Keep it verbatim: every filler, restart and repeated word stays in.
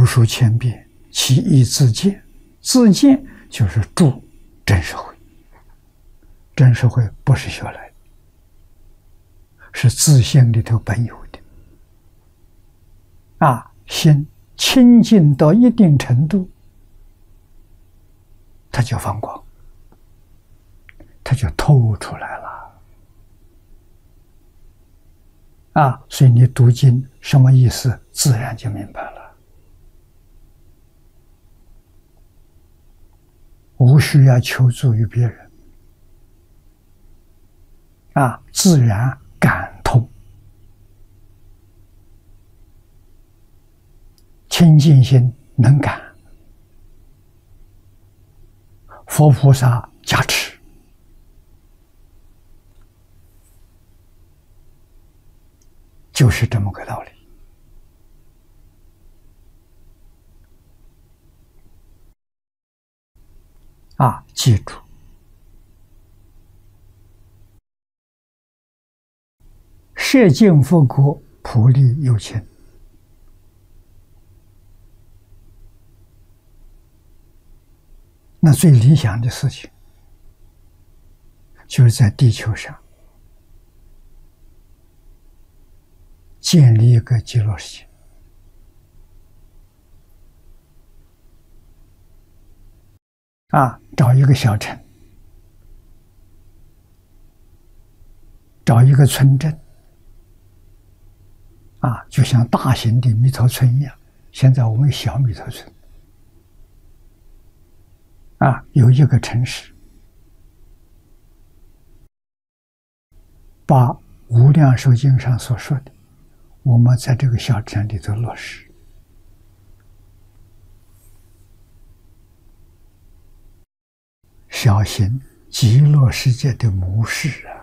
读书千遍，其义自见。自见就是住真实慧。真实慧不是学来的，是自性里头本有的。啊，心清净到一定程度，它就放光，它就透出来了。啊，所以你读经什么意思，自然就明白了，无需要求助于别人。啊，自然感通。清净心能感，佛菩萨加持，就是这么个道理。啊，记住，摄尽佛国，普利有情。那最理想的事情，就是在地球上建立一个极乐世界。啊，找一个小城，找一个村镇，啊，就像大型的弥陀村一样。现在我们小弥陀村，啊，有一个城市，把《无量寿经》上所说的，我们在这个小城里头落实。小型极乐世界的模式啊！